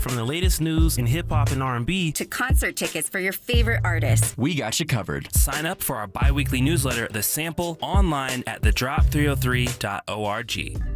From the latest news in hip-hop and R&B to concert tickets for your favorite artists. We got you covered. Sign up for our bi-weekly newsletter, The Sample, online at thedrop303.org.